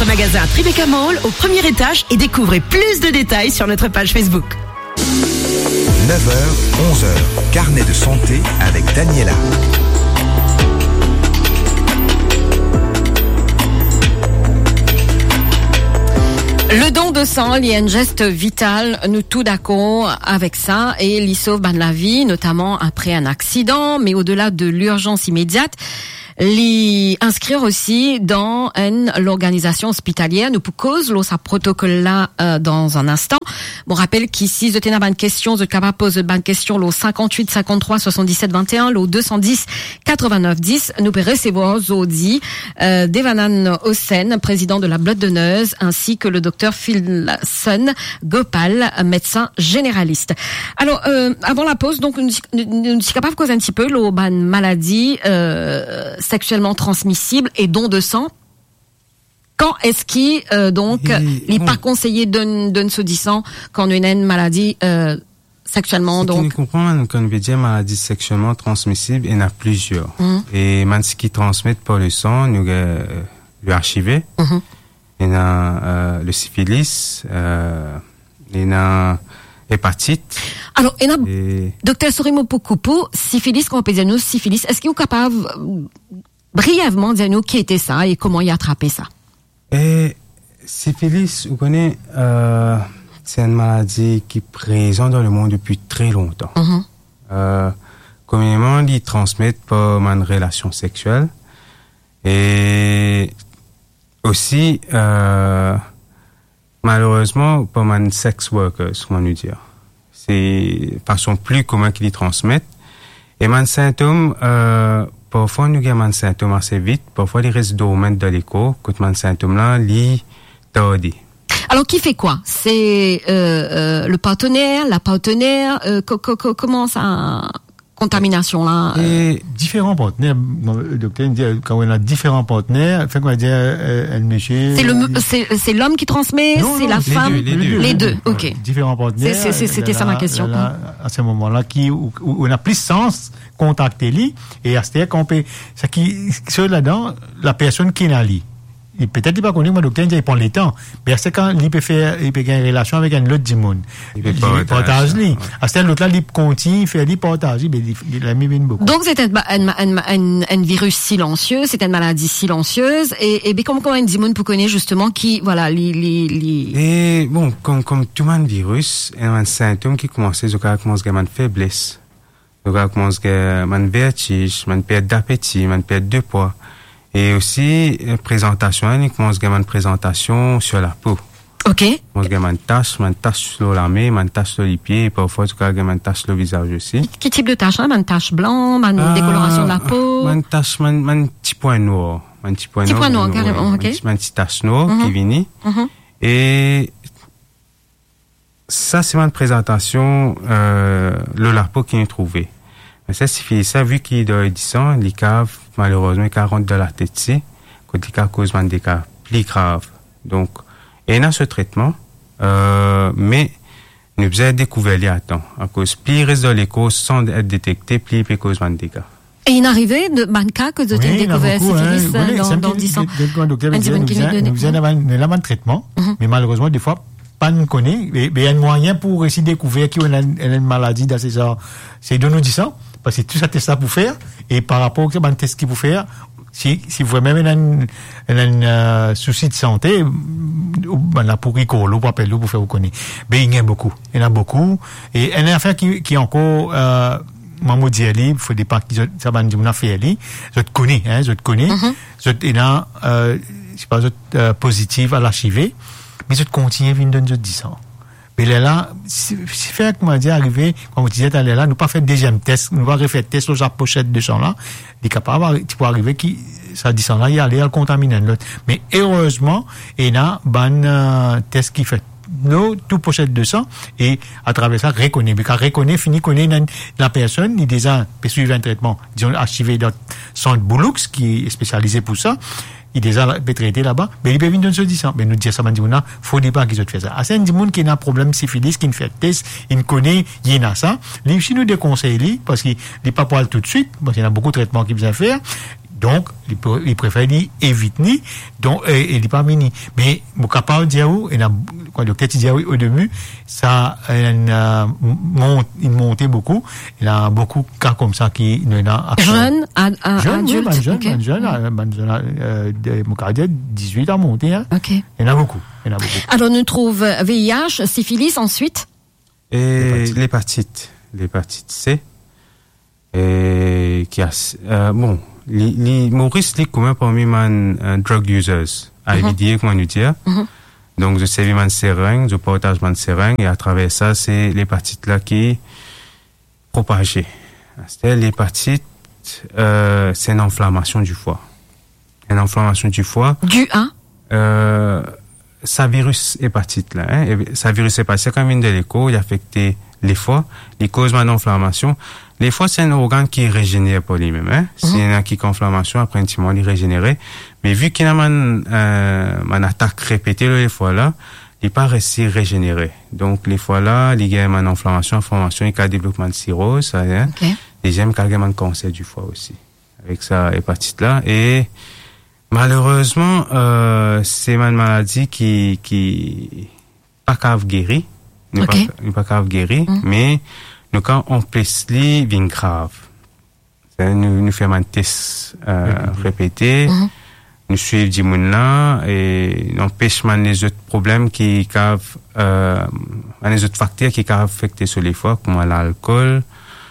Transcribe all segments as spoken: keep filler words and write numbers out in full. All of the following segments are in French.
notre magasin Tribeca Mall au premier étage et découvrez plus de détails sur notre page Facebook. neuf heures, onze heures, carnet de santé avec Daniela. Le don de sang, il y a un geste vital, nous tous d'accord avec ça, et il sauve ben, la vie, notamment après un accident, mais au-delà de l'urgence immédiate, les inscrire aussi dans une l'organisation hospitalière. Nous pour cause l'eau sa protocole là euh, dans un instant. Bon rappelle qu'ici je tenais bonne question, je capable poser bonne question l'eau cinquante-huit cinquante-trois soixante-dix-sept vingt et un, l'eau deux cent dix quatre-vingt-neuf dix. Nous peut recevoir aujourd'hui euh, Devanan Hossein, président de la Blood Donneuse, ainsi que le docteur Philson Gopal, médecin généraliste. Alors euh, avant la pause, donc nous nous sommes capables de causer un petit peu l'eau bonne maladie euh, sexuellement transmissible et don de sang. Quand est-ce qu'il euh, donc il n'est pas conseillé de de se dire quand on a une maladie euh, sexuellement donc. On comprend quand on veut dire maladie sexuellement transmissible, il y en a plusieurs. Mm-hmm. Et même ce qui transmettent par le sang, nous euh, le H I V, mm-hmm. il y en a euh, le syphilis, euh, il y en a hépatite. Alors, il y en a, et... docteur Sorimo Pokupo, syphilis, quand on peut dire nous, syphilis, est-ce qu'il est capable, euh, brièvement, dire nous qui était ça et comment il a attrapé ça? Et, syphilis, vous connaissez, euh, c'est une maladie qui est présente dans le monde depuis très longtemps. Mm-hmm. Euh, communément, ils transmettent par une relation sexuelle. Et, aussi, euh, malheureusement, pas mal de sex workers, comment nous dire. C'est façon plus commun qu'ils transmettent. Et man symptômes, euh, parfois nous avons man symptômes assez vite, parfois les restent dormants dans l'écho, quand man symptômes là, li tardé. Alors qui fait quoi? C'est euh, euh, le partenaire, la partenaire, euh, co- co- co- comment ça? Contamination là. Et différents partenaires. Le docteur dit quand on a différents partenaires, fait qu'on va dire euh, le monsieur. C'est le c'est c'est l'homme qui transmet, non, c'est non, la les femme, deux, les, les deux. deux. Les deux. Ok. Ouais, différents partenaires. C'est, c'est, c'était ça ma question. Là, à ce moment-là, qui où, où on a plus sens contacter lui et à ce dire qu'on peut, ça qui sur là-dedans, la personne qui est là lui. Et peut-être il pas connu, moi, docteur, il prend le temps. Mais c'est quand il peut faire, il peut avoir une relation avec un autre dimon. Il peut partager. partage, lui. À ce l'autre là, il continue, il fait, il partage, il, il a mis beaucoup. Donc, c'est un, un, un, un, un virus silencieux, c'est une maladie silencieuse. Et, et, ben, comment, comment un dimon peut connaître, justement, qui, voilà, les, les, les... Et, bon, comme, comme tout un virus, il y a un symptôme qui commence, je crois, commence à avoir une faiblesse. Je crois, commence à avoir un vertige, une perte d'appétit, une perte de poids. Et aussi, présentation, il commence à avoir une présentation sur la peau. OK. Il commence à avoir une tache, une tache sur la main, une tache sur les pieds, et parfois, il commence à avoir une tache sur le visage aussi. Quel type de tache, hein? Une tache blanche, une euh, décoloration de la peau? Une tache, un, un petit point noir. Un petit point petit noir. Petit point noir, carrément, OK. Une petite tache noire mm-hmm. qui vient. Mm-hmm. Et ça, c'est une présentation, euh, le la peau qui est trouvée. Mais ça, c'est ça, vu qu'il doit être ça, les caves, malheureusement, ils rentrent dans la tête, si, quand les cas causent des cas plus graves. Donc, il y a ce traitement, euh, mais, nous avons découvert les à temps. À cause, plus il reste dans les causes sans être détecté, plus il peut causer des dégâts. Et il est arrivé de manca que vous avez découvert syphilis hein, dans, dans dix ans. Nous avons un traitement, mm-hmm. mais malheureusement, des fois, pas nous connaît, mais il y a un moyen pour essayer de découvrir qu'il y a une maladie dans ces genres. C'est de nous dire ça. Parce que tout ça, c'est ça pour faire. Et par rapport à un test qu'il faut faire, si, si vous avez même un, un, un souci de santé, ben là, pour école, ou pour appeler, pour faire vous connaître. Ben, il y en a beaucoup. Il y en a beaucoup. Et une affaire qui, qui est encore, euh, maman dit, il faut des parcs qui, ça va nous a fait, je te connais, hein, je te connais. Mm-hmm. Je te, il y a, euh, je sais pas, je te, euh, positif à l'archiver. Mais je te continue à venir de dix ans. Mais là, là, si, si fait, comment dire, arriver, comme vous disiez, là, nous pas fait deuxième test, nous pas refait test sur la pochette de sang là, il est capable, tu peux arriver qui, ça dit ça là, il y a l'air contaminer l'autre. Mais heureusement, il y a un euh, test qui fait nous, tout pochette de sang, et à travers ça, reconnaît. Mais quand reconnaît, finit connaître la personne, il déjà peut suivre un traitement, disons, archivé dans centre Boulux, qui est spécialisé pour ça. Il déjà peut traiter là-bas, mais il peut venir de se dire, mais nous dire ça, il faut pas qu'ils fait ça. Ah, c'est un monde qui a un problème syphilis, qui ne fait test, il connaît, il y a ça. Les, si nous déconseillons, parce qu'il n'est pas pour aller tout de suite, parce qu'il y a beaucoup de traitements qu'il besoin faire, Donc, il, il préfère dire évite ni, donc, et, et il pas mini. Mais, mon capable dire où, et quand le docteur dit au début, ça, il a monté, il montait beaucoup. Il a beaucoup de cas comme ça qui, il a, jeune, à, à, jeune, adulte. Oui, jeune, okay. jeune, mm. jeune, euh, mon cardiaque, dix-huit à monter, hein. Ok. Il y en a beaucoup. Il y en a beaucoup. Alors, on trouve V I H, syphilis ensuite. Et l'hépatite. L'hépatite C. Et, qui a, euh, bon, les, les, Maurice, les communs parmi les uh, drug users, à mm-hmm. évidier, comment nous dire. Mm-hmm. Donc, je sais mon seringue, je partage mon seringue, et à travers ça, c'est l'hépatite là qui est propagée. C'est-à-dire, l'hépatite, euh, c'est une inflammation du foie. Une inflammation du foie. Du à? Euh, sa virus hépatite là, hein, sa virus hépatite, c'est comme une de l'écho, il affecte les foies, il cause une inflammation. Les foies, c'est un organe qui régénère pour lui-même, hein. Mm-hmm. S'il y a une inflammation, après, un petit moment, il régénère. Mais vu qu'il y a une, euh, une attaque répétée, les foies là, il n'est pas resté régénéré. Donc, les foies là, il y a une inflammation, inflammation, il y a un développement de cirrhose, ça, hein. Okay. Deuxième, il y a un cancer du foie aussi. Avec sa hépatite là. Et, malheureusement, euh, c'est une maladie qui, qui, pas cave guéri. N'est okay. pas, pas cave guéri, mm. mais, nous, quand on place les vins graves, nous, nous faisons un test, euh, mm-hmm. répété, mm-hmm. nous suivons du monde là, et nous empêchons les autres problèmes qui cavent, euh, les autres facteurs qui cavent affecter sur les foies, comme l'alcool,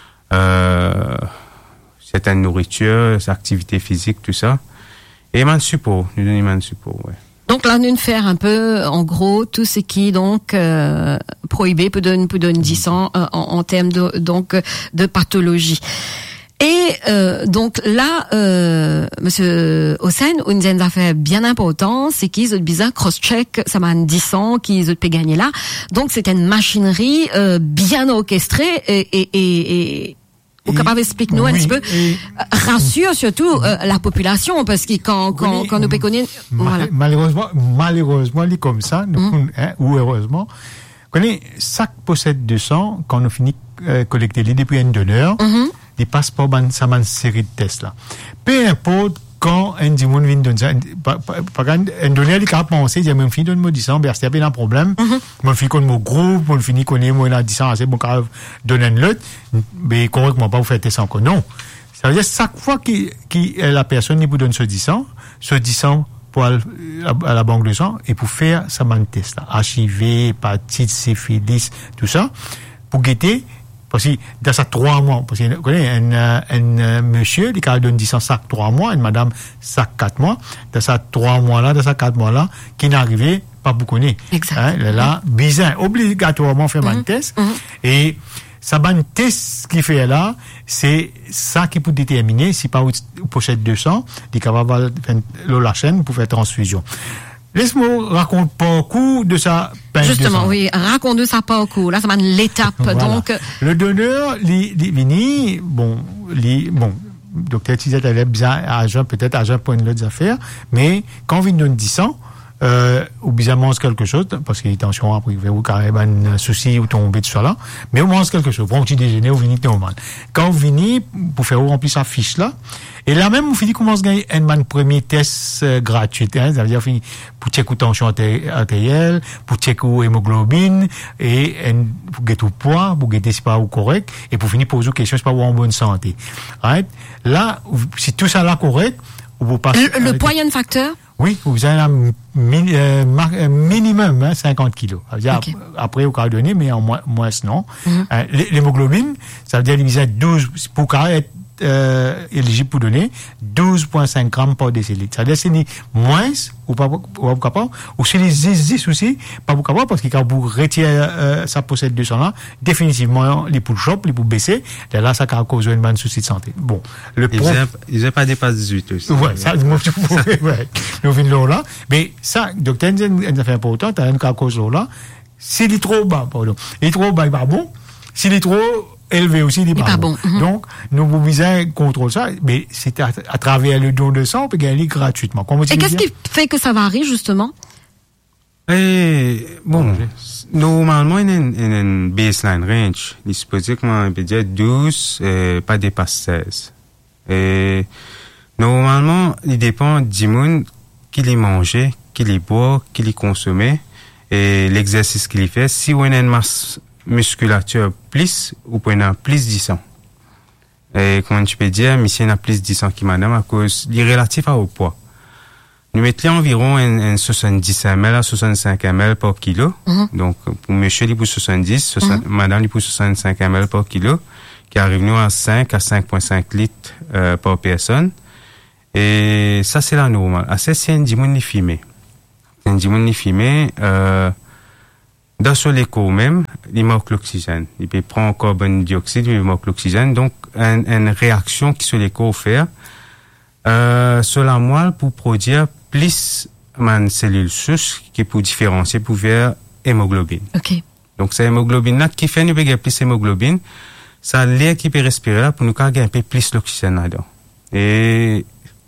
euh, certaines nourritures, activités physiques, tout ça. Et man support, nous donnons man support, ouais. Donc là, nous faire un peu, en gros, tout ce qui donc euh, prohibé peut donner peut donner dix ans euh, en, en termes de donc de pathologie. Et euh, donc là, euh, Monsieur Hossein, une affaire bien importante, c'est qu'ils ont besoin cross-check, ça m'a dix ans qu'ils ont pu gagner là. Donc c'était une machinerie euh, bien orchestrée et et et, et Ou capable explique-nous oui, un petit peu, et, rassure surtout euh, la population, parce que quand, quand, oui, quand nous peut connaître, ma, voilà. Malheureusement, malheureusement, il est comme ça, nous, mm. hein, ou heureusement, connaît, chaque possède de sang, quand on finit euh, collecter les depuis un donneur, mm-hmm. il passe par ça une série de tests là. Peu importe quand un dimon vient donner ça, par un donneur, il a pensé, il y a même fini de me dire ça, ben, c'est un problème, mon fille connaît mon groupe, mon fille connaît, moi, il a dit ça, assez bon, quand donner un lot, mais correctement pas vous faites ça encore, non. Ça veut dire, chaque fois que la personne, il vous donne ce dix ans, ce dix ans, pour aller à la banque de sang, et pour faire ça, man test là, H I V, hépatite, syphilis, tout ça, pour guetter, parce que dans ça trois mois, parce que vous connaissez, un, un, un monsieur, il a donné dix ans sac trois mois, une madame sac quatre mois, dans ça trois mois là, dans ça quatre mois là, qui n'arrivait pas beaucoup connaître. Exact. Hein, là, bizarre, obligatoirement faire mm-hmm. un test, mm-hmm. et ça ban test qu'il fait là, c'est ça qui peut déterminer si pas vous possède deux cents, il est capable de faire la chaîne pour faire transfusion. Laisse-moi raconter parcours de sa peine. Justement, oui, raconte de sa parcours. Là, ça va l'étape. Voilà. Donc, le donneur, li, li, vini, bon, li, bon, docteur Tizet, elle est bien agent, peut-être agent pour une autre affaire, mais quand on vient donner dix ans, euh, ou bien mange quelque chose, parce que attention, après, vous carrément un souci ou tomber de ça là, mais on mange quelque chose. Pour un petit déjeuner, vous venez normal. Quand vous venez, pour faire remplir sa fiche là, et là même, vous finissez commence à gagner un premier test euh, gratuit, hein, ça veut dire, pour checker tension artérielle, pour checker hémoglobine, et, et pour guetter le poids, pour guetter si pas ou correct, et pour finir poser une question si pas ou en bonne santé. Right? Là, si tout ça là correct, vous passez. Le, le poids, il y a un facteur? Oui, vous avez un min, euh, mar, minimum hein, cinquante kilos. Ça veut dire okay. Après, au cas donné, mais en moins, moins non. Mm-hmm. Euh, l'hémoglobine, ça veut dire qu'il y a douze, pour être euh, éligible pour donner, douze virgule cinq grammes par décilitre. Ça veut dire que c'est moins, ou pas, ou pas capable, ou c'est les dix aussi, pas pour capable, parce que quand vous retirez euh, ça possède deux cents là, définitivement, les poules chop, les poules baisser, là, ça a causé un souci de santé. Bon. Le prof... Ils n'ont pas dépassé dix-huit aussi. Ouais, ça, moi, je pourrais, ouais. Nous venons là. Mais ça, docteur, une affaire importante, t'as un cas cause là. S'il est trop bas, pardon. Il est trop bas, il n'est pas bon. S'il est trop élevé aussi, il n'est pas, pas bon. bon. Mm-hmm. Donc, nous vous visons contrôle ça, mais c'est à, à travers le don de sang, on peut gagner gratuitement. Comment Et qu'est-ce qui fait que ça varie, justement? Et, bon, normalement, il y a une, une baseline range. Il se peut dire qu'on peut dire douze, et pas dépasse seize. Et, Normalement, il dépend du monde qu'il y mangeait, qu'il y boit, qu'il y consommait et l'exercice qu'il y fait. Si on a une masse musculature plus, ou on a plus de sang. Et comment tu peux dire, mais si on a plus de sang qui madame, à cause, il est relatif au poids. Nous mettons environ un, un soixante-dix millilitres à soixante-cinq millilitres par kilo. Mm-hmm. Donc, pour monsieur, il pour soixante-dix, soixante, mm-hmm. madame, il pour soixante-cinq millilitres par kilo, qui arrive nous à cinq à cinq virgule cinq litres euh, par personne. Et ça, c'est la normale. À ça, c'est un dimon fumé. Un dimon fumé, euh, dans son écho même, il manque l'oxygène. Il peut prendre carbone dioxyde, il manque l'oxygène. Donc, une, une réaction qui sur l'écho fait, euh, sur la moelle pour produire plus de cellules souches qui pour différencier pour faire hémoglobine. Okay. Donc, c'est l'hémoglobine là qui fait nous gagner plus d'hémoglobine. Ça l'air qui peut respirer là pour nous gagner un peu plus d'oxygène là-dedans. Et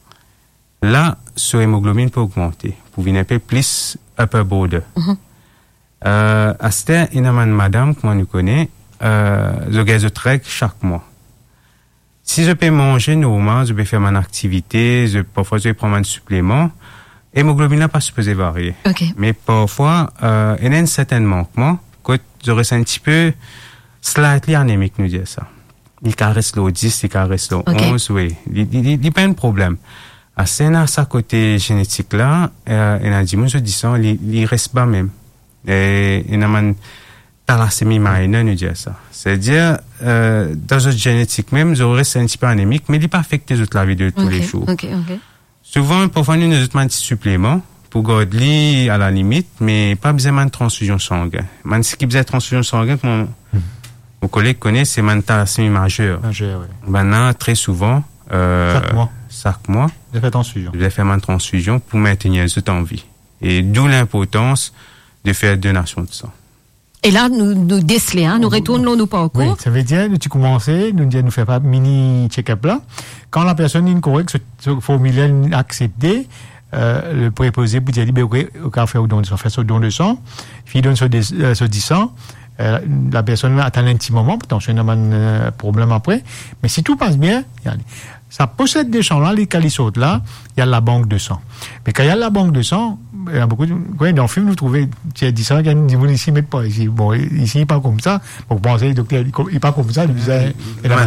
là, ce hémoglobine peut augmenter pour venir un peu plus upper border. Mm-hmm. Euh, à ce temps, il y a une madame, comme on nous connaît, euh, je gagne trek chaque mois. Si je peux manger normalement, je peux faire mon activité, je, parfois je vais prendre un supplément, l'hémoglobine n'a pas supposé varier. Okay. Mais parfois, euh, il y a un certain manquement, que je ressens un petit peu slightly anémique, nous dire ça. Il caresse le dix, il caresse le okay. onze, oui. Il n'y a pas de problème. À ce à sa côté génétique là, euh, il a dit, moi je dis ça, il, il reste pas même. Et il y a une thalassémie mineure, nous dire ça. C'est-à-dire, euh, dans notre génétique même, je reste un petit peu anémique, mais il n'est pas affecté toute la vie de tous okay. les jours. Okay, okay. Souvent, parfois, nous avons un petit supplément pour garder à la limite, mais pas besoin de transfusion sanguine. Man, ce qui besoin de transfusion sanguine, mon, mm-hmm. mon collègue connaît, c'est une thalassémie majeure. Majeure, oui. Maintenant, très souvent, euh, chaque mois. Chaque mois. Je fais transfusion. Je vais faire une transfusion pour maintenir tout en vie. Et d'où l'importance de faire donation de sang. Et là, nous, nous déceler, hein, nous retournons nous pas au cours. Oui, ça veut dire, tu commences, nous dire, nous faire pas mini check-up là. Quand la personne est correcte, ce, ce formulaire accepté, euh, le préposé pour dire, ben, oui, au cas faire don de sang, faire ce don de sang, il donne ce, euh, ce dix sang, euh, la personne attend un petit moment, potentiellement un euh, problème après, mais si tout passe bien, ça possède des champs là, les calissautes là, il y a la banque de sang. Mais quand il y a la banque de sang, il y a beaucoup de, ouais, dans le film, vous trouvez, tu as dit ça, il y a des gens ici, mais pas ici. Bon, ici, il n'est pas comme ça. Pour penser, le docteur, il n'est pas comme ça, il disait, il a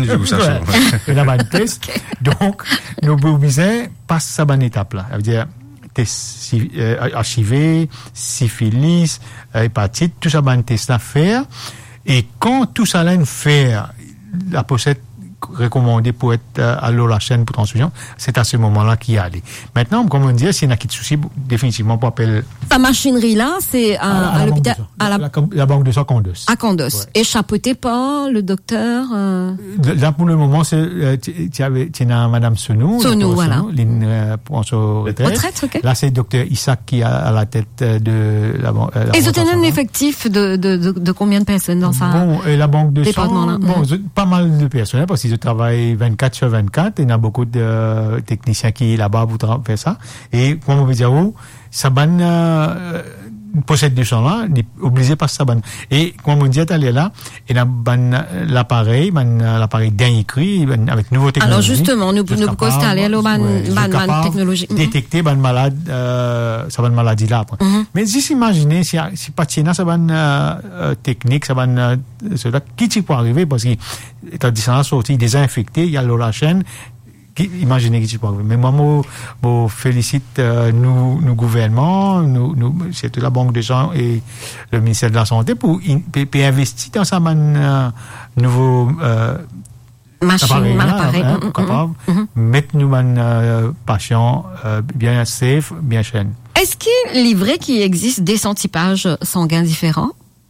un test. Donc, nous obligés, passe sa bonne étape là. Ça veut dire, test, euh, archivé, syphilis, euh, hépatite, tout ça, bonne test à faire. Et quand tout ça là, faire, la pochette, recommandé pour être euh, à l'eau la chaîne pour transfusion, c'est à ce moment-là qu'il y a allé. Maintenant, comme on dit, s'il y a qui de soucis, définitivement pour appeler. Ta machinerie là, c'est à, à, à, à l'hôpital, à la, la, la banque de sang Condos. À Condos. Ouais. Et chapeauté par le docteur. Euh... Là pour le moment, c'est euh, tu avais, tu as Madame Sonou. Sonou, voilà. Sonou, Line, euh, pour son retraite. Retraite, ok. Là, c'est le docteur Isaac qui est à la tête de la banque. Euh, et vous tenez un effectif de, de, de, de combien de personnes dans ça? Bon, et la banque de sang, là. Bon, mmh. pas mal de personnel parce qu'ils travaillent vingt-quatre sur vingt-quatre, il y a beaucoup de euh, techniciens qui sont là-bas pour faire ça. Et, comme on veut dire, oh, ça banne, euh, possède des champs là, il est obligé par ça banne. Et, comme on dit, elle est là, il y a ban, l'appareil, ban, l'appareil dernier cri, avec nouveau technologie. Alors, justement, nous, nous, constat aller à l'eau, ban, ban, ban, technologie. Détecter, ban, malade, euh, ça ban maladie là, après. Mm-hmm. Mais, juste imaginez, si, si pas tiens, ça ban, euh, technique, ça ban, euh, cela, qui t'y peut arriver, parce que, étant dit ça, sorti désinfecté, il y a l'eau la chaîne, qui, imaginez qui t'y peut arriver. Mais moi, moi, moi félicite, euh, nous, nous gouvernements, nous, nous, c'est la Banque des gens et le ministère de la Santé pour, pour, pour investir dans ça, man, euh, nouveau, euh, machine, mal appareil, hein, mm-hmm. capable, mm-hmm. mettre nous, man, euh, patients, euh, bien safe, bien chaîne. Est-ce qu'il est vrai qu'il existe des centipages sanguins différents?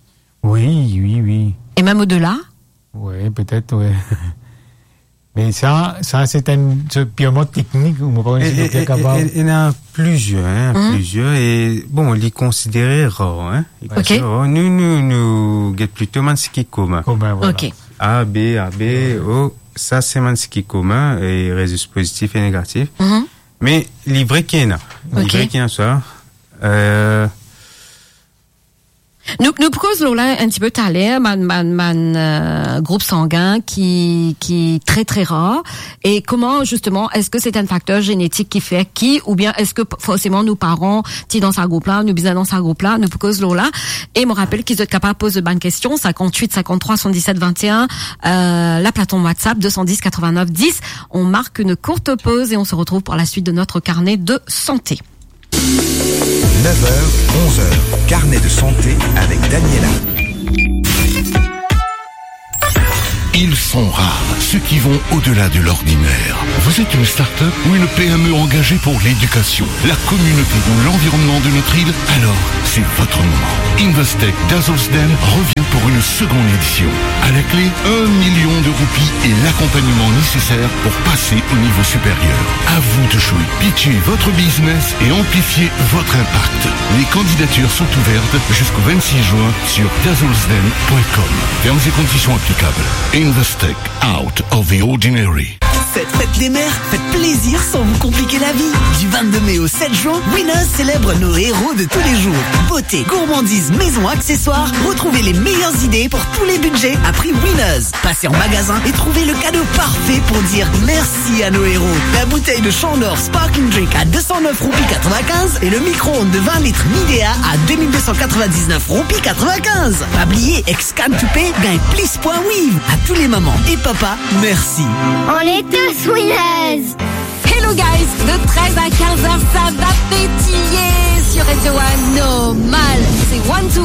Oui, oui, oui. Et même au-delà? Oui, peut-être, oui. Mais ça, ça c'est un purement technique. Il y en a plusieurs, hein, mmh. plusieurs. Et bon, il est considéré rare. Hein. Okay. Rare. Nous, nous, nous, get plutôt man ce qui est commun. Commun, voilà. Okay. A, B, A, B, O. Ça, c'est man ce qui est commun et résultats positifs et négatifs. Mmh. Mais il est vrai qu'il y en a. Il est vrai qu'il y en a ça. Euh, Nous, nous proposons là un petit peu tout à l'heure, man, man, man, euh, groupe sanguin qui, qui est très très rare. Et comment justement, est-ce que c'est un facteur génétique qui fait qui, ou bien est-ce que forcément nos parents, qui dans sa groupe là, nous bisons dans sa groupe là, nous proposons là. Et me rappelle qu'ils sont capables de poser de bonnes questions, cinquante-huit, cinquante-trois, soixante-dix-sept, vingt et un, euh, la plateforme WhatsApp, deux cent dix, quatre-vingt-neuf, dix. On marque une courte pause et on se retrouve pour la suite de notre carnet de santé. neuf heures, onze heures, carnet de santé avec Daniela. Ils sont rares, ceux qui vont au-delà de l'ordinaire. Vous êtes une start-up ou une P M E engagée pour l'éducation, la communauté ou l'environnement de notre île? Alors, c'est votre moment. Investec Dazzlesden revient pour une seconde édition. À la clé, un million de roupies et l'accompagnement nécessaire pour passer au niveau supérieur. À vous de jouer, pitcher votre business et amplifier votre impact. Les candidatures sont ouvertes jusqu'au vingt-six juin sur dazzlesden point com. Termes et conditions applicables. Investec, out of the ordinary. Cette fête des mères, faites plaisir sans vous compliquer la vie. Du vingt-deux mai au sept juin, Winners célèbre nos héros de tous les jours. Beauté, gourmandise, maison, accessoires, retrouvez les meilleures idées pour tous les budgets à prix Winners. Passez en magasin et trouvez le cadeau parfait pour dire merci à nos héros. La bouteille de Chandor Sparkling Drink à deux cent neuf roupies quatre-vingt-quinze et le micro-ondes de vingt litres Midea à deux mille deux cent quatre-vingt-dix-neuf roupies quatre-vingt-quinze. Pablier, ex-scan to pay, gagne plus point Weave. À tous les mamans et papas, merci. On est tous winners. Hello guys, de treize à quinze heures, ça va pétiller sur Radio One. No mal, c'est One Two